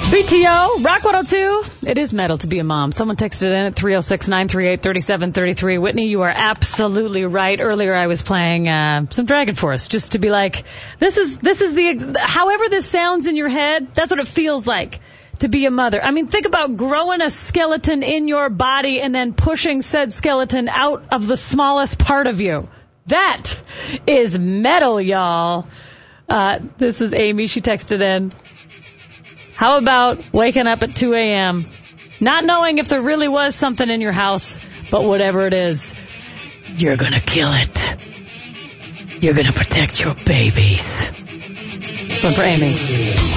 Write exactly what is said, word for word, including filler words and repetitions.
B T O, Rock one oh two. It is metal to be a mom. Someone texted in at three oh six, nine three eight, three seven three three. Whitney, you are absolutely right. Earlier I was playing uh, some Dragon Force just to be like, this is this is the, however this sounds in your head, that's what it feels like to be a mother. I mean, think about growing a skeleton in your body and then pushing said skeleton out of the smallest part of you. That is metal, y'all. Uh, this is Amy. She texted in. How about waking up at two a.m., not knowing if there really was something in your house, but whatever it is, you're going to kill it. You're going to protect your babies. But for Amy.